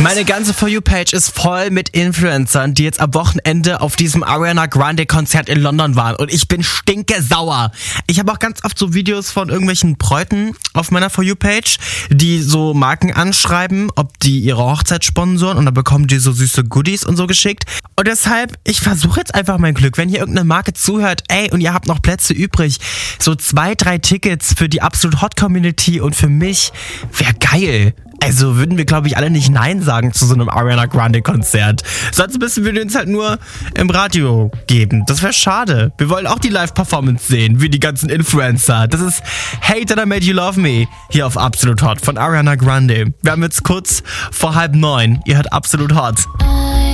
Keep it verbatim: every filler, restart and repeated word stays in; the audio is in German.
Meine ganze For You-Page ist voll mit Influencern, die jetzt am Wochenende auf diesem Ariana Grande-Konzert in London waren. Und ich bin stinkesauer. Ich habe auch ganz oft so Videos von irgendwelchen Bräuten auf meiner For You-Page, die so Marken anschreiben, ob die ihre Hochzeit sponsoren. Und dann bekommen die so süße Goodies und so geschickt. Und deshalb, ich versuche jetzt einfach mein Glück. Wenn hier irgendeine Marke zuhört, ey, und ihr habt noch Plätze übrig, so zwei, drei Tickets für die Absolut Hot Community und für mich, wäre geil. Also würden wir, glaube ich, alle nicht Nein sagen zu so einem Ariana Grande Konzert. Sonst müssen wir uns halt nur im Radio geben. Das wäre schade. Wir wollen auch die Live-Performance sehen, wie die ganzen Influencer. Das ist Hey That I Made You Love Me hier auf Absolut Hot von Ariana Grande. Wir haben jetzt kurz vor halb neun. Ihr hört Absolut Hot.